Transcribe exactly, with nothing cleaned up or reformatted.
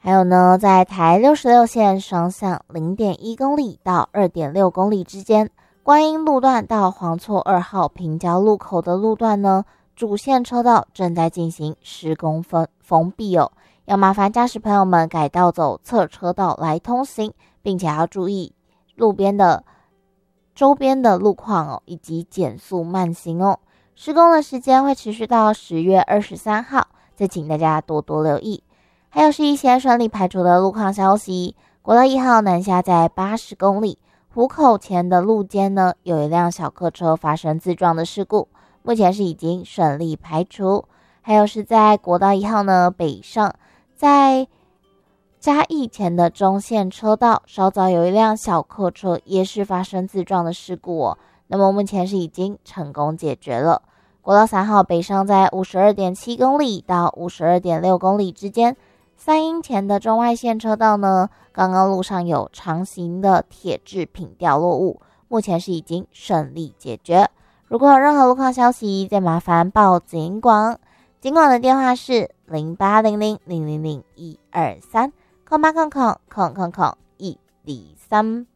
还有呢，在台六十六线双向 零点一 公里到 二点六 公里之间，观音路段到黄厝二号平交路口的路段呢，主线车道正在进行施工封封闭哦，要麻烦驾驶朋友们改道走侧车道来通行，并且要注意路边的周边的路况哦，以及减速慢行哦。施工的时间会持续到十月二十三号，再请大家多多留意。还有是一些顺利排除的路况消息，国道一号南下在八十公里，湖口前的路肩呢，有一辆小客车发生自撞的事故，目前是已经顺利排除。还有是在国道一号呢北上，在嘉义前的中线车道，稍早有一辆小客车也是发生自撞的事故哦，那么目前是已经成功解决了。国道三号北上在 五十二点七 公里到 五十二点六 公里之间，三鹰前的中外线车道呢，刚刚路上有长形的铁制品掉落物，目前是已经顺利解决。如果有任何路况消息，再麻烦报警广，警广的电话是零八零零零零零一二三，空八空空空空空一二三。